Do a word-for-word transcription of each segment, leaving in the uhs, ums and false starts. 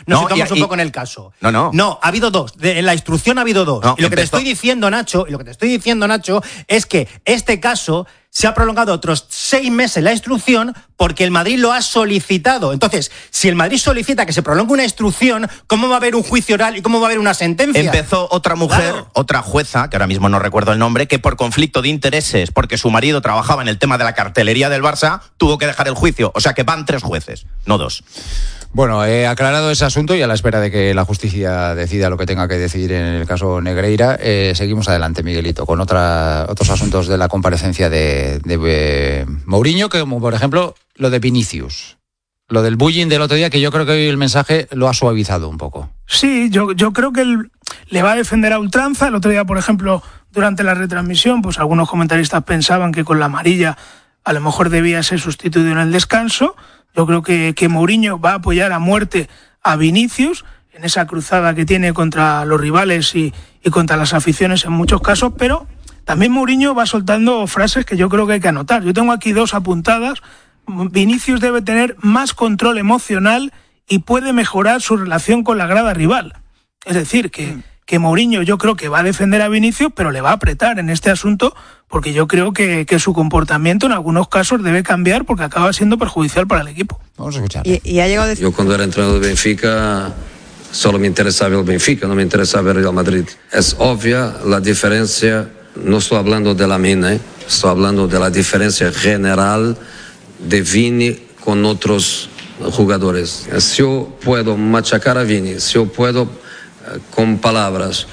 nos no, situamos y, un y, poco en el caso. No, no. No, ha habido dos. De, en la instrucción ha habido dos. No, y lo que empezó. te estoy diciendo, Nacho, y lo que te estoy diciendo, Nacho, es que este caso se ha prolongado otros seis meses la instrucción porque el Madrid lo ha solicitado. Entonces, si el Madrid solicita que se prolongue una instrucción, ¿cómo va a haber un juicio oral y cómo va a haber una sentencia? Empezó otra mujer, claro. otra jueza, que ahora mismo no recuerdo el nombre, que por conflicto de intereses, porque su marido trabajaba en el tema de la cartelería del Barça, tuvo que dejar el juicio. O sea que van tres jueces, no dos. Bueno, he aclarado ese asunto y a la espera de que la justicia decida lo que tenga que decidir en el caso Negreira, eh, seguimos adelante, Miguelito, con otra, otros asuntos de la comparecencia de, de eh, Mourinho, como por ejemplo lo de Vinicius. Lo del bullying del otro día, que yo creo que hoy el mensaje lo ha suavizado un poco. Sí, yo, yo creo que él le va a defender a ultranza. El otro día, por ejemplo, durante la retransmisión, pues algunos comentaristas pensaban que con la amarilla a lo mejor debía ser sustituido en el descanso. Yo creo que, que Mourinho va a apoyar a muerte a Vinicius en esa cruzada que tiene contra los rivales y, y contra las aficiones en muchos casos, pero también Mourinho va soltando frases que yo creo que hay que anotar. Yo tengo aquí dos apuntadas. Vinicius debe tener más control emocional y puede mejorar su relación con la grada rival. Es decir, que, que Mourinho yo creo que va a defender a Vinicius, pero le va a apretar en este asunto, porque yo creo que, que su comportamiento en algunos casos debe cambiar porque acaba siendo perjudicial para el equipo. Vamos a escuchar. Y, y ha llegado a decir... Yo cuando era entrenador de Benfica solo me interesaba el Benfica, no me interesaba el Real Madrid. Es obvia la diferencia, no estoy hablando de la mina, ¿eh? Estoy hablando de la diferencia general de Vini con otros jugadores. Si yo puedo machacar a Vini, si yo puedo con palabras,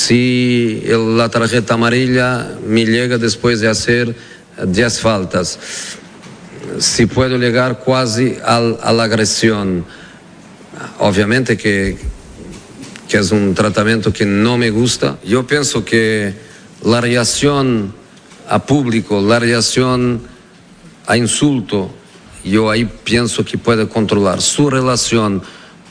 si la tarjeta amarilla me llega después de hacer diez faltas, si puedo llegar casi al, a la agresión, obviamente que, que es un tratamiento que no me gusta. Yo pienso que la reacción a público, la reacción a insulto, yo ahí pienso que puede controlar su relación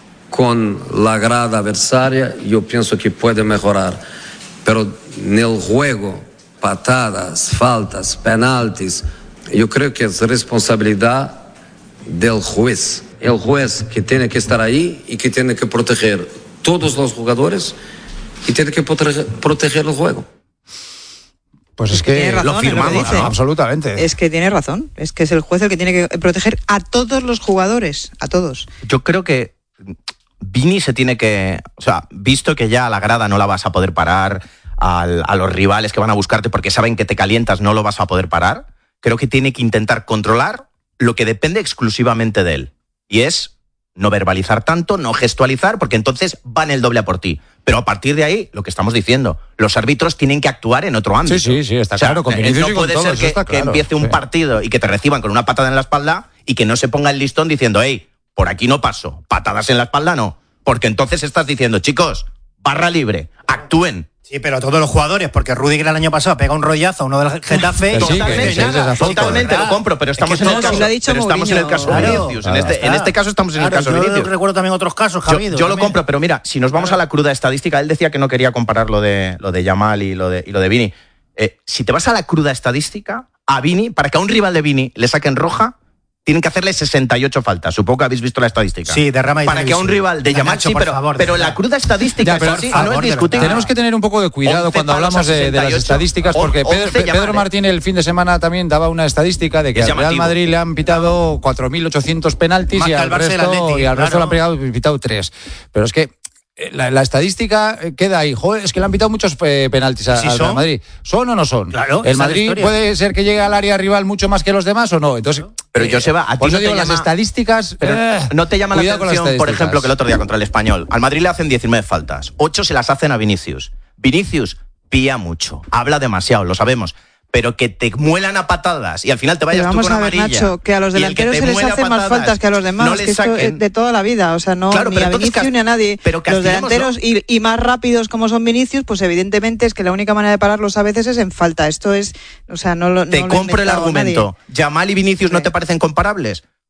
con la grada adversaria, yo pienso que puede mejorar, pero en el juego, patadas, faltas, penaltis, yo creo que es responsabilidad del juez, el juez que tiene que estar ahí y que tiene que proteger todos los jugadores y tiene que proteger, proteger el juego. Pues es que razón, lo firmamos, lo ¿no? Absolutamente. Es que tiene razón, es que es el juez el que tiene que proteger a todos los jugadores, a todos. Yo creo que Vini se tiene que, o sea, visto que ya a la grada no la vas a poder parar, al, a los rivales que van a buscarte porque saben que te calientas no lo vas a poder parar, creo que tiene que intentar controlar lo que depende exclusivamente de él, y es no verbalizar tanto, no gestualizar, porque entonces van el doble a por ti. Pero a partir de ahí, lo que estamos diciendo, los árbitros tienen que actuar en otro ámbito. Sí, sí, sí, está o sea, claro. Con Vinicius no y con puede todo, ser que, está claro, que empiece un sí. partido y que te reciban con una patada en la espalda y que no se ponga el listón diciendo, hey, por aquí no paso, patadas en la espalda no. Porque entonces estás diciendo, chicos, barra libre, actúen. Sí, pero todos los jugadores, porque Rüdiger el año pasado pega un rollazo a uno del Getafe. Sí, totalmente, que, que nada, foto, totalmente ¿verdad? lo compro, pero estamos, Es que en, no, el caso, si lo ha dicho pero estamos en el caso Mourinho. de Vinicius. Claro, en, este, en este caso estamos en claro, el caso de Vinicius. Yo recuerdo también otros casos, Yo, Javier. yo lo compro, pero mira, si nos vamos a la cruda estadística, él decía que no quería comparar lo de, lo de Yamal y lo de, y lo de Vini. Eh, si te vas a la cruda estadística, a Vini, para que a un rival de Vini le saquen roja, tienen que hacerle sesenta y ocho faltas. Supongo que habéis visto la estadística. Sí, derrama y Para que a un rival de Yamal, sí, pero, favor, pero la cruda estadística Ya, pero, es así, favor, no es discutible. Tenemos que tener un poco de cuidado once cuando hablamos palos a de, de las sesenta y ocho, estadísticas, porque Pedro, once Pedro Yamal, Martín el fin de semana también daba una estadística de que Es al Real llamativo. Madrid le han pitado cuatro mil ochocientos penaltis Más y que al al Barça y el resto, Atleti, y al resto claro. le han pitado, pitado tres. Pero es que La, la estadística queda ahí. Joder, es que le han pitado muchos eh, penaltis a, ¿Sí al son? Real Madrid. ¿Son o no son? Claro, ¿El esa es la Madrid historia. puede ser que llegue al área rival mucho más que los demás o no? Entonces, Pero eh, Joseba, a ti por eso no te digo, llama- las estadísticas. Pero eh, no te llama la cuidado con las atención, por estadísticas. ejemplo, que el otro día contra el Español, al Madrid le hacen diecinueve faltas, ocho se las hacen a Vinicius. Vinicius pía mucho, habla demasiado, lo sabemos, pero que te muelan a patadas y al final te vayas Pero tú vamos con a ver, amarilla. Nacho, que a los y el que delanteros te se les muele a hacen más patadas, faltas que a los demás, no que le esto saquen- es de toda la vida, o sea, no Claro, ni pero a entonces Vinicius cas- ni a nadie. pero Los castiguémoslo. delanteros y, y más rápidos como son Vinicius, pues evidentemente es que la única manera de pararlos a veces es en falta. Esto es, o sea, no lo no Te lo ha compro el inventado argumento. nadie. ¿Yamal y Vinicius no te parecen comparables?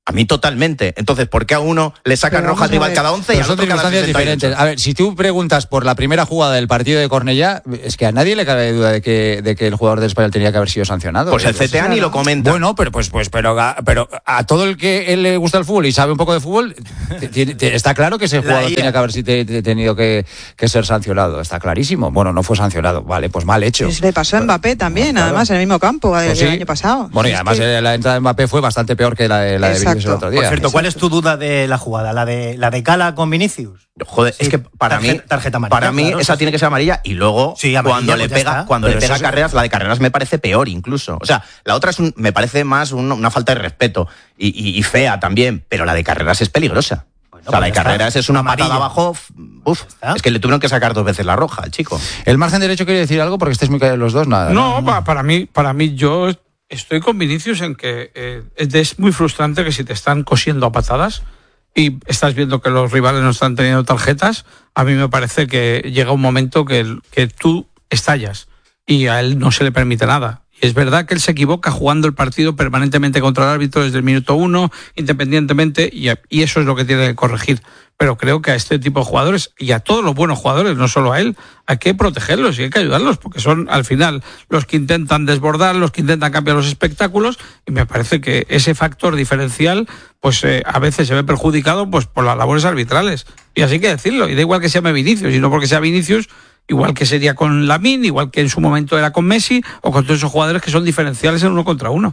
A mí totalmente. Entonces, ¿por qué a uno le sacan Pero roja al vamos a rival ver. cada once y Pero al son otro cada circunstancias sesenta y ocho? diferentes. A ver, si tú preguntas por la primera jugada del partido de Cornellá, es que a nadie le cabe duda de que, de que el jugador del Español tenía que haber sido sancionado. Pues el Pues, C T A ni lo comenta. Bueno, pero pues, pues, pero, a, pero a todo el que él le gusta el fútbol y sabe un poco de fútbol, tiene, te, está claro que ese jugador tenía que haber si te, te, tenido que, que ser sancionado. Está clarísimo. Bueno, no fue sancionado. Vale, pues mal hecho. Pues le pasó a Mbappé también, Claro. además, en el mismo campo Pues el, sí. el año pasado. Bueno, y Es además que- eh, la entrada de Mbappé fue bastante peor que la de, la de Exacto. Vinicius el otro día. Por cierto, ¿cuál es tu duda de la jugada? ¿La de la de Cala con Vinicius? Joder, Sí, es que para tarjeta- mí, tarjeta amarilla, para mí claro, esa sí, tiene sí. que ser amarilla y luego Sí, amarilla, cuando pues le ya pega, está. cuando Pero le pega eso es- Carreras, la de Carreras me parece peor incluso. O sea, la otra es un, me parece más un- una falta de respeto y, y- y fea también, pero la de Carreras es peligrosa. Bueno, o sea, la pues de ya Carreras está. es una Amarilla. patada abajo. Uf, está. es que le tuvieron que sacar dos veces la roja al chico. ¿El margen derecho quiere decir algo? Porque estáis muy callados los dos, nada. No, pa- para mí, para mí yo estoy con Vinicius en que eh, es muy frustrante que si te están cosiendo a patadas y estás viendo que los rivales no están teniendo tarjetas, a mí me parece que llega un momento que, el- que tú estallas y a él no se le permite nada. Y es verdad que él se equivoca jugando el partido permanentemente contra el árbitro desde el minuto uno, independientemente, y, a- y eso es lo que tiene que corregir. Pero creo que a este tipo de jugadores y a todos los buenos jugadores, no solo a él, hay que protegerlos y hay que ayudarlos, porque son al final los que intentan desbordar, los que intentan cambiar los espectáculos, y me parece que ese factor diferencial, pues eh, a veces se ve perjudicado pues por las labores arbitrales. Y así hay que decirlo, y da igual que se llame Vinicius, y no porque sea Vinicius, igual que sería con Lamine, igual que en su momento era con Messi, o con todos esos jugadores que son diferenciales en uno contra uno.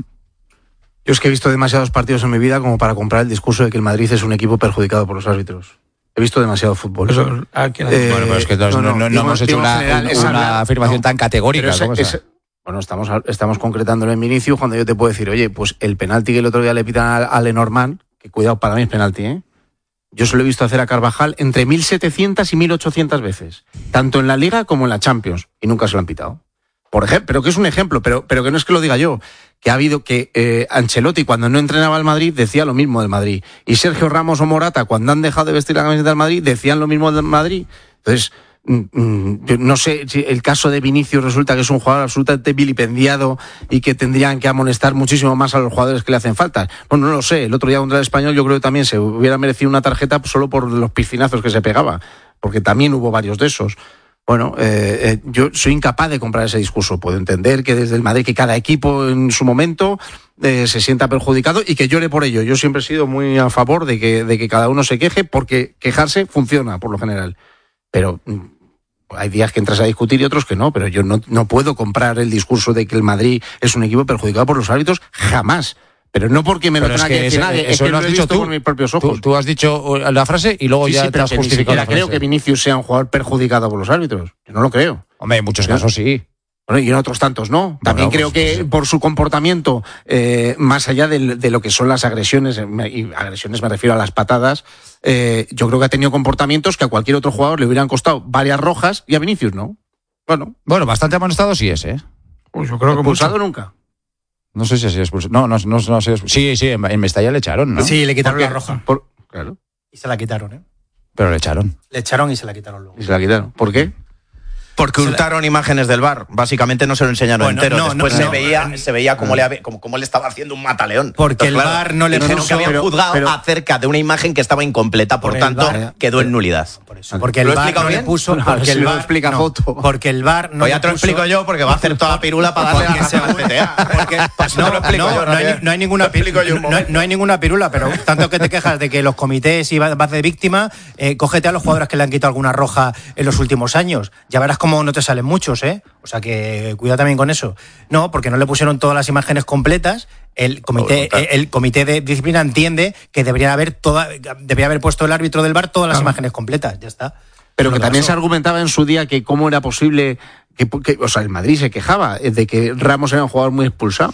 Yo es que he visto demasiados partidos en mi vida como para comprar el discurso de que el Madrid es un equipo perjudicado por los árbitros. He visto demasiado fútbol. Eso, ¿a quién ha- Eh, Bueno, pero es que no, no, no, no, no digo- hemos hecho digo en una, general, una es hablar- afirmación no, tan categórica. Pero ese- ¿cómo está? ese- bueno, estamos, estamos concretándolo en Vinicius cuando yo te puedo decir, oye, pues el penalti que el otro día le pitan a, a Lenormand, que cuidado, para mí es penalti, ¿eh? Yo se lo he visto hacer a Carvajal entre mil setecientas y mil ochocientas veces, tanto en la Liga como en la Champions, y nunca se lo han pitado. Por ejemplo, pero que es un ejemplo, pero, pero que no es que lo diga yo, que ha habido que eh, Ancelotti cuando no entrenaba al Madrid decía lo mismo del Madrid, y Sergio Ramos o Morata cuando han dejado de vestir la camiseta del Madrid decían lo mismo del Madrid. Entonces, mm, mm, yo no sé si el caso de Vinicius resulta que es un jugador absolutamente vilipendiado y que tendrían que amonestar muchísimo más a los jugadores que le hacen falta. Bueno, no lo sé, el otro día contra el Español yo creo que también se hubiera merecido una tarjeta solo por los piscinazos que se pegaba, porque también hubo varios de esos. Bueno, eh, eh, yo soy incapaz de comprar ese discurso. Puedo entender que desde el Madrid, que cada equipo en su momento eh, se sienta perjudicado y que llore por ello. Yo siempre he sido muy a favor de que, de que cada uno se queje, porque quejarse funciona por lo general. Pero mm, hay días que entras a discutir y otros que no. Pero yo no, no puedo comprar el discurso de que el Madrid es un equipo perjudicado por los árbitros jamás. Pero no porque me lo Pero es tenga que que decir ese- nadie, es eso que lo has he dicho visto tú. con mis propios Tú, ojos. tú has dicho la frase y luego Sí, ya sí, te pero has que ni justificado la siquiera creo frase. que Vinicius sea un jugador perjudicado por los árbitros. Yo no lo creo. Hombre, en muchos ¿No? casos sí. Bueno, y en otros tantos no. También Bueno, creo pues, que pues, por su comportamiento, eh, más allá de, de lo que son las agresiones, eh, me- y agresiones me refiero a las patadas, eh, yo creo que ha tenido comportamientos que a cualquier otro jugador le hubieran costado varias rojas y a Vinicius no. Bueno, Bueno, bastante amonestado sí es, ¿eh? Pues yo creo que expulsado mucho. nunca. No sé si ha sido expulsado. No, no, no, no ha sido expulsado. Sí, sí, en, en Mestalla le echaron, ¿no? Sí, le quitaron Porque- la roja. por- claro. Y se la quitaron, ¿eh? Pero le echaron. Le echaron y se la quitaron luego. Y se la quitaron. ¿Por qué? Porque hurtaron imágenes del V A R. Básicamente no se lo enseñaron Bueno, entero. no, Después no, se, no. veía, se veía cómo le, habe- como, como le estaba haciendo un mataleón. Porque el Entonces, V A R no le dijeron puso- que habían pero- juzgado pero- acerca de una imagen que estaba incompleta, por, Por el tanto, V A R. quedó en nulidad. Por eso. Porque el ¿Lo he V A R explicado no le bien? puso. No, Porque si el lo V A R explica no, Foto. Porque el V A R no. Pues ya le te lo puso- explico yo, porque va a hacer toda la pirula para darle la Porque razón al C T A. Porque, Pues no no, te lo explico no, yo, no hay, Javier. no hay ninguna Lo explico yo un no, hay, momento. no hay ninguna pirula, pero tanto que te quejas de que los comités y vas vas de víctima, eh, cógete a los jugadores que le han quitado alguna roja en los últimos años. Ya verás cómo no te salen muchos, ¿eh? O sea que cuidado también con eso. No, porque no le pusieron todas las imágenes completas. El comité, Total. el, el comité de disciplina entiende que debería haber toda, debería haber puesto el árbitro del V A R todas las imágenes completas. Ya está. Pero Lo que también pasó. se argumentaba en su día que cómo era posible que, que- o sea, el Madrid se quejaba de que Ramos era un jugador muy expulsado.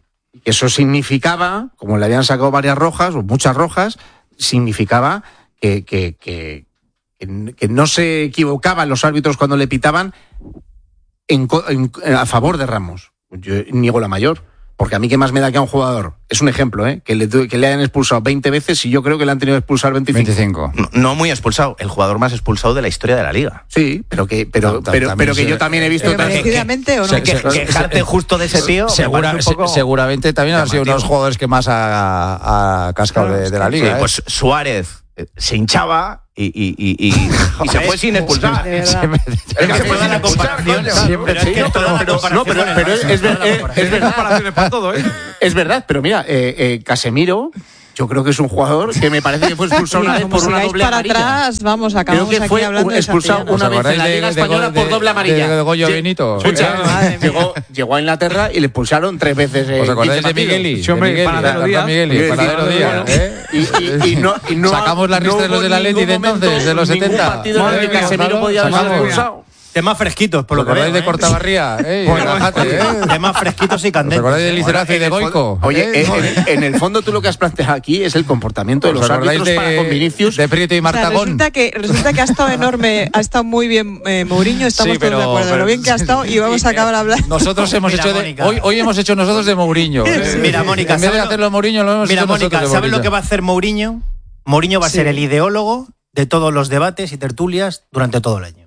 Y que eso significaba, como le habían sacado varias rojas o muchas rojas, significaba que, que, que, que- que no se equivocaban los árbitros cuando le pitaban en co- en- a favor de Ramos. Yo niego la mayor. Porque a mí qué más me da que a un jugador, es un ejemplo, ¿eh? que, le, que le hayan expulsado veinte veces y yo creo que le han tenido que expulsar veinticinco. veinticinco. No, no muy expulsado, el jugador más expulsado de la historia de la liga. Sí, pero que, pero, No, pero, pero que se, yo también he visto... ¿Pero merecidamente o no? Se, que, se, quejarte se, justo de ese tío... Segura, me un poco... se, seguramente también han sido uno de los jugadores que más ha, ha cascado claro, de, de la liga. Sí, ¿eh? pues Suárez se hinchaba y, y, y, y, y se fue sin expulsar. Es que se puede dar la comparación. Siempre, sí, no, pero, pero, no, pero, pero es, es, es, es verdad. Para todo, ¿eh? Es verdad, pero mira, eh, eh, Casemiro, yo creo que es un jugador que me parece que fue expulsado una vez por una doble para amarilla. Atrás, vamos, acabamos creo que fue aquí hablando expulsado de una vez en la Liga de, Española de, por doble amarilla. De, de Goyo Benito. Escucha, llegó, llegó a Inglaterra y le expulsaron tres veces. Eh, ¿Os acordáis de Migueli? Sí, hombre, de Migueli, Panadero Díaz. Migueli, Panadero Díaz. ¿eh? Y, y, y no, y no, Sacamos la lista no de los de la Leti de entonces, de los setenta. Ningún partido en el que Casemiro podía haber sido expulsado. Temas fresquitos, por lo que acordáis veo, de Cortabarría? ¿Eh? Bueno, Bajate, ¿eh? Temas fresquitos y ¿Os candentes. acordáis de Licerazo y de Goico? Oye, ¿Eh? en, en el fondo tú lo que has planteado aquí es el comportamiento de los árbitros de, para con Vinicius. De Prieto y O sea, Martagón. resulta, que, resulta que ha estado enorme, ha estado muy bien eh, Mourinho, estamos Sí, pero- todos de acuerdo. pero- Lo bien que ha estado y vamos a acabar hablando. Nosotros hemos Mira, hecho de, Mónica. hoy, hoy hemos hecho nosotros de Mourinho. ¿eh? Mira, Mónica, en vez de ¿sabes lo- hacerlo Mourinho, lo hemos Mira, hecho nosotros Mónica, de ¿sabes lo Mourinho. que va a hacer Mourinho? Mourinho va a Sí. ser el ideólogo de todos los debates y tertulias durante todo el año.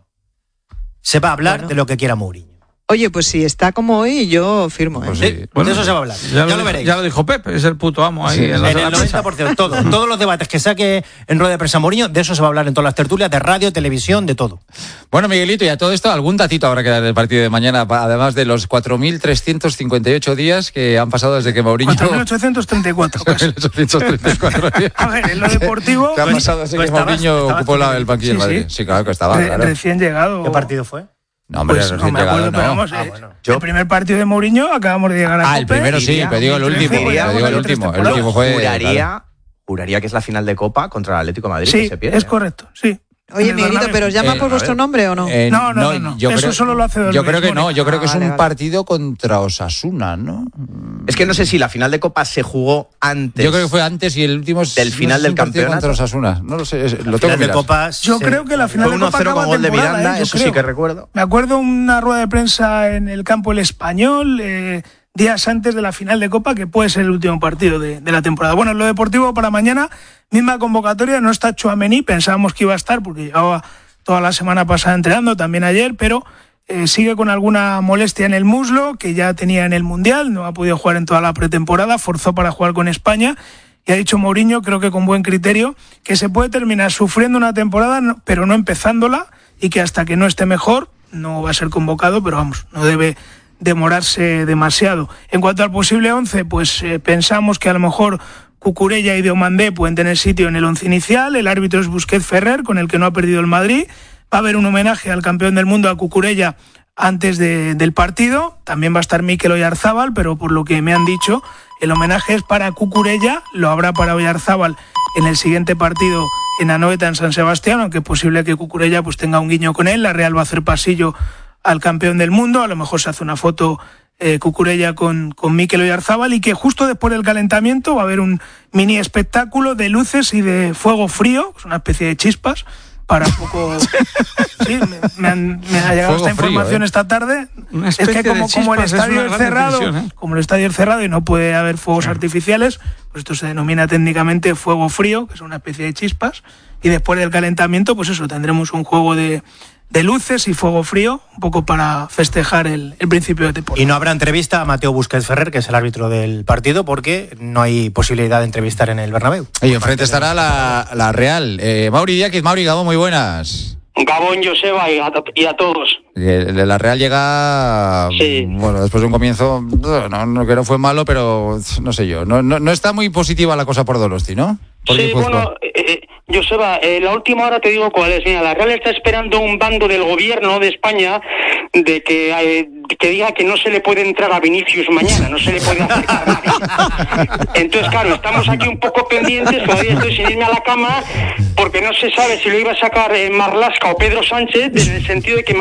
Se va a hablar Bueno. de lo que quiera Mourinho. Oye, pues si está como hoy, yo firmo. ¿eh? Pues Sí, sí. pues de eso se va a hablar. Ya, Ya, lo, lo veréis. ya lo dijo Pep, es el puto amo ahí Sí. en la En sala el de prensa. noventa por ciento, todo, todos los debates que saque en rueda de prensa Mourinho, de eso se va a hablar en todas las tertulias, de radio, televisión, de todo. Bueno, Miguelito, y a todo esto, algún datito habrá que dar del partido de mañana, pa- además de los cuatro mil trescientos cincuenta y ocho días que han pasado desde que Mourinho... cuatro mil ochocientos treinta y cuatro. casi. cuatro mil ochocientos treinta y cuatro días. A ver, en lo deportivo, ¿Qué ha Pues- pasado desde pues que estabas- Mourinho estabas ocupó la- tú. el banquillo Sí, del Madrid? sí. Sí, claro que estaba, re- claro. recién llegado. ¿Qué partido fue? No, hombre, Pues no recién me llegado, acuerdo, no. pero vamos, Ah, eh, bueno. Yo- el primer partido de Mourinho acabamos de llegar a Ah, el Cope. primero sí, Diría, pero digo el dos mil último, trece, pero digo el llevamos último, tres el último fue... Juraría, claro. juraría que es la final de Copa contra el Atlético de Madrid que Sí, se pierde. es correcto, sí. Oye, En el Miguelito, Bernabéu. ¿pero os llama Eh, por a vuestro ver. nombre o no? Eh, No, no, no, no. yo Eso creo- solo lo hace Don Yo Luis, creo que no, Mónica. yo creo que Ah, es vale, un vale. partido contra Osasuna, ¿no? Es que no sé si la final de Copa se jugó antes. Yo creo que fue antes y el último es- Del no final sé si del un partido campeonato. contra Osasuna. No lo sé, es- lo tengo que Final de mirar. copas. Yo sí. creo que la final Fue de Copa uno cero acaba con gol de temporada, Miranda, ¿eh? Yo eso sí creo. que recuerdo. Me acuerdo una rueda de prensa en el campo El Español, eh, días antes de la final de Copa, que puede ser el último partido de, de la temporada. Bueno, en lo deportivo para mañana, misma convocatoria, no está Tchouaméni, pensábamos que iba a estar porque llevaba toda la semana pasada entrenando, también ayer, pero eh, sigue con alguna molestia en el muslo, que ya tenía en el Mundial, no ha podido jugar en toda la pretemporada, forzó para jugar con España. Y ha dicho Mourinho, creo que con buen criterio, que se puede terminar sufriendo una temporada, no- pero no empezándola, y que hasta que no esté mejor, no va a ser convocado, pero vamos, no debe demorarse demasiado. En cuanto al posible once, pues eh, pensamos que a lo mejor Cucurella y Diomandé pueden tener sitio en el once inicial, el árbitro es Busquets Ferrer, con el que no ha perdido el Madrid, va a haber un homenaje al campeón del mundo, a Cucurella, antes de- del partido, también va a estar Mikel Oyarzábal, pero por lo que me han dicho, el homenaje es para Cucurella, lo habrá para Oyarzábal en el siguiente partido en Anoeta, en San Sebastián, aunque es posible que Cucurella pues tenga un guiño con él, la Real va a hacer pasillo al campeón del mundo, a lo mejor se hace una foto eh, Cucurella con, con Mikel Oyarzábal, y que justo después del calentamiento va a haber un mini espectáculo de luces y de fuego frío, es una especie de chispas, para un poco... Sí, me, me han- me ha llegado Fuego esta frío, información ¿eh? esta tarde. Una Es especie que como, de como el chispas es estadio una es gran cerrado, definición, ¿eh? como el estadio es cerrado y no puede haber fuegos artificiales, pues esto se denomina técnicamente fuego frío, que es una especie de chispas, y después del calentamiento, pues eso, tendremos un juego de, de luces y fuego frío, un poco para festejar el, el principio de temporada. Y no habrá entrevista a Mateo Busquets Ferrer, que es el árbitro del partido, porque no hay posibilidad de entrevistar en el Bernabéu. Y enfrente estará la, la Real. Eh, Mauri Díaz, Mauri Gabón, muy buenas. Gabón, Joseba y a, y a todos. El de la Real llega, Sí. bueno, después de un comienzo, no, no que no fue malo, pero no sé yo, no, no, no está muy positiva la cosa por Donosti, ¿no? Por Sí, Guipúzcoa. bueno, eh, eh, Joseba, eh, la última hora te digo cuál es. Mira, la Real está esperando un bando del gobierno de España de que, eh, que diga que no se le puede entrar a Vinicius mañana, no se le puede acercar a nadie. Entonces, claro, estamos aquí un poco pendientes, todavía estoy sin irme a la cama, porque no se sabe si lo iba a sacar eh, Marlaska o Pedro Sánchez, en el sentido de que mañana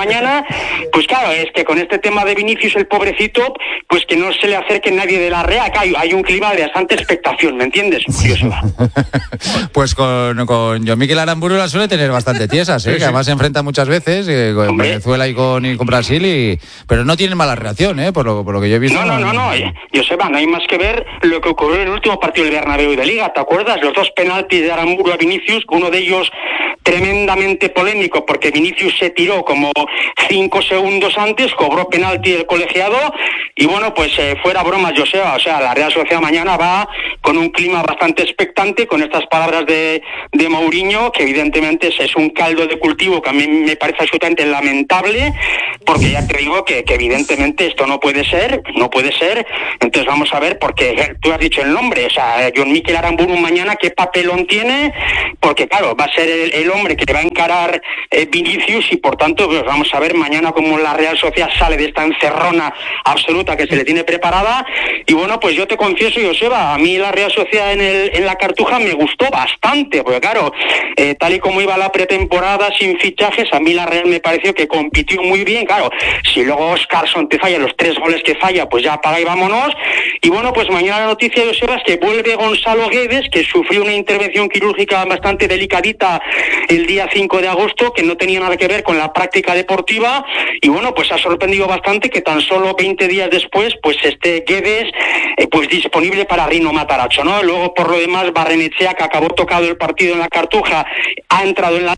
pues claro, es que con este tema de Vinicius, el pobrecito, pues que no se le acerque nadie de la Real, que hay, hay un clima de bastante expectación, ¿me entiendes? Joseba. Pues con, con John Mikel Aramburu la suele tener bastante tiesas, ¿eh? Sí, sí. Que además se enfrenta muchas veces eh, con Hombre. Venezuela y con, y con Brasil, y pero no tienen mala relación, ¿eh? Por lo, por lo que yo he visto. No, no, no, no, no. Joseba, no hay más que ver lo que ocurrió en el último partido del Bernabéu de Liga, ¿te acuerdas? Los dos penaltis de Aramburu a Vinicius, uno de ellos tremendamente polémico, porque Vinicius se tiró como cinco segundos antes, cobró penalti el colegiado, y bueno, pues eh, fuera bromas, Joseba, o sea, la Real Sociedad mañana va con un clima bastante expectante, con estas palabras de, de Mourinho, que evidentemente es, es un caldo de cultivo que a mí me parece absolutamente lamentable, porque ya te digo que, que evidentemente esto no puede ser, no puede ser, entonces vamos a ver, porque tú has dicho el nombre, o sea, John Mikel Aramburu mañana, ¿qué papelón tiene? Porque claro, va a ser el, el hombre que le va a encarar eh, Vinicius, y por tanto, pues vamos a ver mañana cómo la Real Sociedad sale de esta encerrona absoluta que se le tiene preparada, y bueno, pues yo te confieso, Joseba, a mí la Real Sociedad en, el, en la Cartuja me gustó bastante, porque claro, eh, tal y como iba la pretemporada sin fichajes, a mí la Real me pareció que compitió muy bien, claro, si luego Oscarson te falla los tres goles que falla, pues ya apaga y vámonos, y bueno, pues mañana la noticia, Joseba, es que vuelve Gonzalo Guedes, que sufrió una intervención quirúrgica bastante delicadita el día cinco de agosto, que no tenía nada que ver con la práctica deportiva, y bueno, pues ha sorprendido bastante que tan solo veinte días después, pues esté Guedes eh, pues disponible para Rino Matarazzo, ¿no? Luego, por lo demás, Barrenechea, que acabó tocado el partido en la Cartuja, ha entrado en la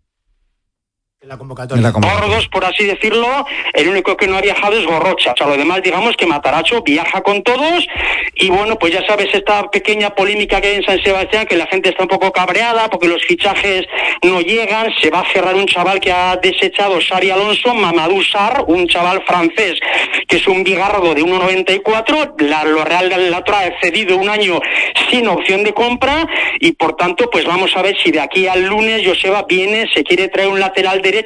En la convocatoria. Gordos, por así decirlo, el único que no ha viajado es Gorrocha. O sea, lo demás, digamos que Matarazzo viaja con todos, y bueno, pues ya sabes, esta pequeña polémica que hay en San Sebastián, que la gente está un poco cabreada porque los fichajes no llegan. Se va a cerrar un chaval que ha desechado Xabi Alonso, Mamadou Sarr, un chaval francés que es un bigardo de uno noventa y cuatro, la, lo Real la trae cedido un año sin opción de compra, y por tanto, pues vamos a ver si de aquí al lunes Joseba viene, se quiere traer un lateral derecho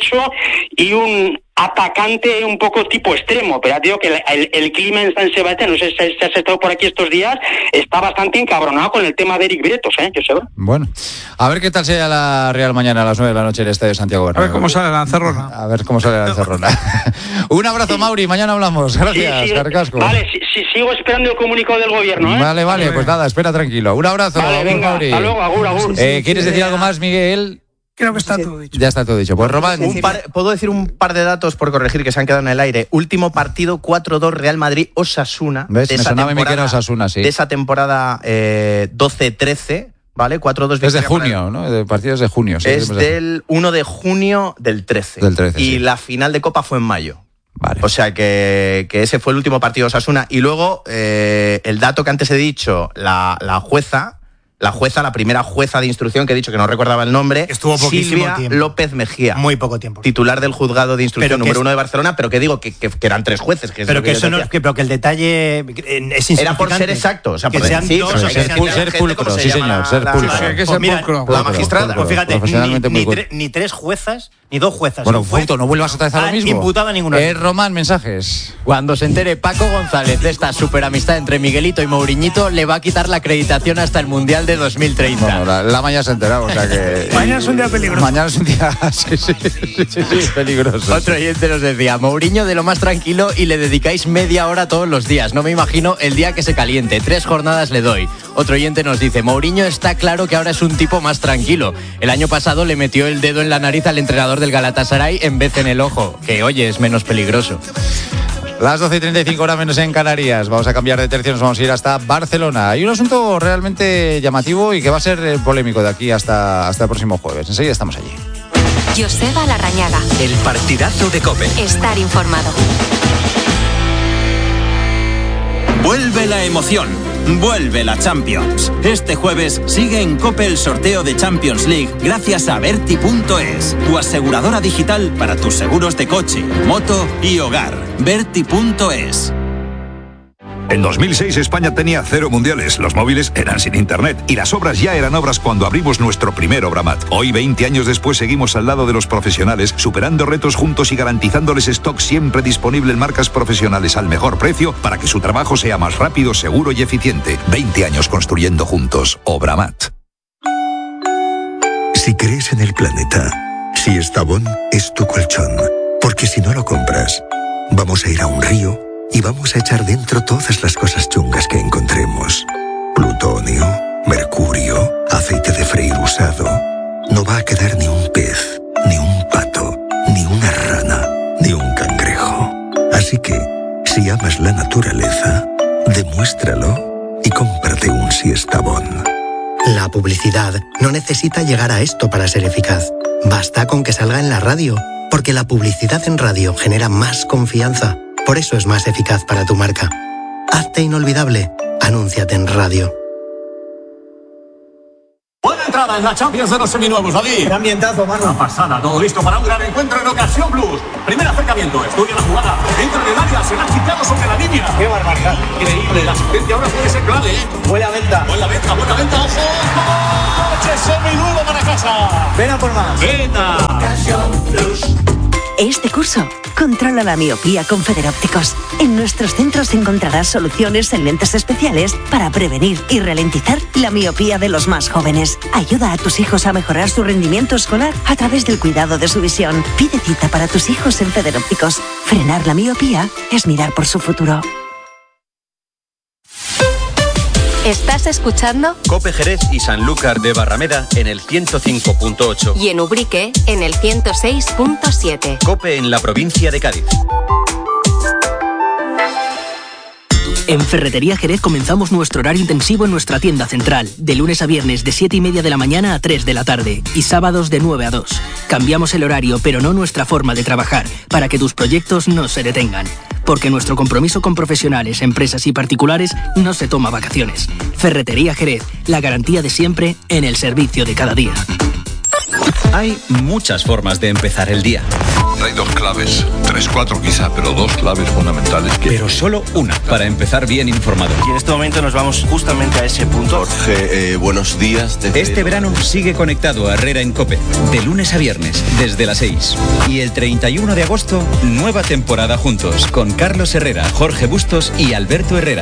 y un atacante un poco tipo extremo, pero ya digo que el, el, el clima en San Sebastián, no sé si has estado por aquí estos días, está bastante encabronado con el tema de Eric Bretos, ¿eh? Yo sé. Bueno, a ver qué tal sea la Real mañana a las nueve de la noche en el Estadio Santiago Bernabéu. A ver cómo sale la encerrona. A ver cómo sale la encerrona. Un abrazo, sí. Mauri, mañana hablamos. Gracias, sí, sí, Carcasco. Vale, sí, sí, sigo esperando el comunicado del gobierno, ¿eh? Vale, vale, pues nada, espera tranquilo. Un abrazo, vale, venga, Mauri. Hasta luego, agur, agur. Eh, ¿Quieres decir algo más, Miguel? Creo que está todo dicho. Ya está todo dicho. Pues Román, un par, ¿puedo decir un par de datos por corregir que se han quedado en el aire? Último partido, cuatro dos Real Madrid-Osasuna. ¿Ves? Me sonaba mi que era Osasuna, sí. De esa temporada eh, doce trece, ¿vale? cuatro dos. Es de junio, ¿no? De partidos de junio. Sí, es del uno de junio del trece. Del trece, Y sí. la final de Copa fue en mayo. Vale. O sea que, que ese fue el último partido de Osasuna. Y luego, eh, el dato que antes he dicho, la, la jueza... La jueza, la primera jueza de instrucción, que he dicho que no recordaba el nombre, estuvo poquísimo Silvia tiempo. López Mejía. Muy poco tiempo. Titular del juzgado de instrucción Pero número es... uno de Barcelona, pero que digo que, que, que eran tres jueces. Que pero es que, que eso no, que, pero que el detalle es insignificante. Era por ser exacto. O sea, que por sean decir, dos, o sea, o que ser, pul- ser pulcro, sí señor, ser la, pulcro. la, Hay que pues ser mira, pulcro. la magistrada. Pues fíjate, Profesionalmente ni, muy ni, tre, ni tres juezas, ni dos juezas. Bueno, juez, punto, no vuelvas otra vez a lo mismo. Imputado a ninguno. Eh, Román, mensajes. Cuando se entere Paco González de esta superamistad entre Miguelito y Mouriñito, le va a quitar la acreditación hasta el Mundial de dos mil treinta. Bueno, la, la mañana se ha enterado, o sea que... Mañana es un día peligroso. Mañana es un día, sí, sí, sí, sí, sí, peligroso. Otro oyente nos decía, Mourinho de lo más tranquilo y le dedicáis media hora todos los días. No me imagino el día que se caliente. Tres jornadas le doy. Otro oyente nos dice, Mourinho está claro que ahora es un tipo más tranquilo. El año pasado le metió el dedo en la nariz al entrenador del Galatasaray en vez en el ojo, que oye, es menos peligroso. Las doce y treinta y cinco horas menos en Canarias. Vamos a cambiar de tercio, nos vamos a ir hasta Barcelona. Hay un asunto realmente llamativo y que va a ser polémico de aquí hasta, hasta el próximo jueves. Enseguida estamos allí. Joseba Larrañaga. El partidazo de COPE. Estar informado. Vuelve la emoción. Vuelve la Champions. Este jueves sigue en COPE el sorteo de Champions League gracias a Berti punto es, tu aseguradora digital para tus seguros de coche, moto y hogar. Berti punto es. En dos mil seis España tenía cero mundiales, los móviles eran sin internet y las obras ya eran obras cuando abrimos nuestro primer Obramat. Hoy, veinte años después, seguimos al lado de los profesionales, superando retos juntos y garantizándoles stock siempre disponible en marcas profesionales al mejor precio para que su trabajo sea más rápido, seguro y eficiente. veinte años construyendo juntos. Obramat. Si crees en el planeta, si Estavón es tu colchón. Porque si no lo compras, vamos a ir a un río y vamos a echar dentro todas las cosas chungas que encontremos. Plutonio, mercurio, aceite de freír usado. No va a quedar ni un pez, ni un pato, ni una rana, ni un cangrejo. Así que, si amas la naturaleza, demuéstralo y cómprate un Siestabón. La publicidad no necesita llegar a esto para ser eficaz. Basta con que salga en la radio, porque la publicidad en radio genera más confianza. Por eso es más eficaz para tu marca. Hazte inolvidable. Anúnciate en radio. Buena entrada en la Champions de los seminuevos, David. Qué ambientazo, mano. Una pasada, todo listo para un gran encuentro en Ocasión Plus. Primer acercamiento, estudia la jugada. Entra en el área, se la ha quitado sobre la línea. Qué barbaridad. Increíble, la asistencia ahora puede ser clave, ¿eh? Buena venta. Buena venta, buena venta, ojo. Coche seminuevo para casa. Ven a por más. Venta. Ocasión Plus. Este curso, controla la miopía con Federópticos. En nuestros centros encontrarás soluciones en lentes especiales para prevenir y ralentizar la miopía de los más jóvenes. Ayuda a tus hijos a mejorar su rendimiento escolar a través del cuidado de su visión. Pide cita para tus hijos en Federópticos. Frenar la miopía es mirar por su futuro. ¿Estás escuchando? Cope Jerez y Sanlúcar de Barrameda en el ciento cinco punto ocho. Y en Ubrique en el ciento seis punto siete. Cope en la provincia de Cádiz. En Ferretería Jerez comenzamos nuestro horario intensivo en nuestra tienda central, de lunes a viernes de siete y media de la mañana a tres de la tarde y sábados de nueve a dos. Cambiamos el horario, pero no nuestra forma de trabajar, para que tus proyectos no se detengan. Porque nuestro compromiso con profesionales, empresas y particulares no se toma vacaciones. Ferretería Jerez, la garantía de siempre en el servicio de cada día. Hay muchas formas de empezar el día. Hay dos claves, tres, cuatro quizá, pero dos claves fundamentales. Que... Pero solo una para empezar bien informado. Y en este momento nos vamos justamente a ese punto. Jorge, eh, buenos días. Desde... Este verano sigue conectado a Herrera en COPE, de lunes a viernes, desde las seis. Y el treinta y uno de agosto, nueva temporada juntos, con Carlos Herrera, Jorge Bustos y Alberto Herrera.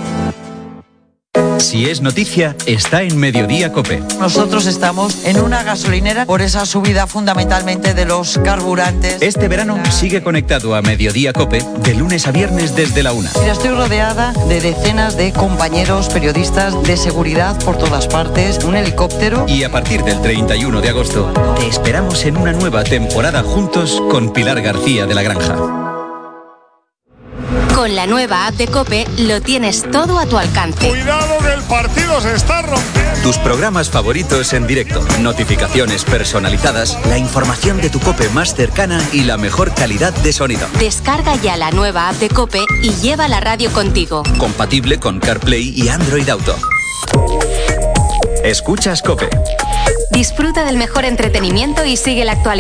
Si es noticia, está en Mediodía COPE. Nosotros estamos en una gasolinera por esa subida fundamentalmente de los carburantes. Este verano sigue conectado a Mediodía COPE de lunes a viernes desde la una. Mira, estoy rodeada de decenas de compañeros periodistas de seguridad por todas partes, un helicóptero. Y a partir del treinta y uno de agosto, te esperamos en una nueva temporada juntos con Pilar García de la Granja. Con la nueva app de COPE lo tienes todo a tu alcance. Cuidado que el partido se está rompiendo. Tus programas favoritos en directo, notificaciones personalizadas, la información de tu COPE más cercana y la mejor calidad de sonido. Descarga ya la nueva app de COPE y lleva la radio contigo. Compatible con CarPlay y Android Auto. Escuchas COPE. Disfruta del mejor entretenimiento y sigue la actualidad.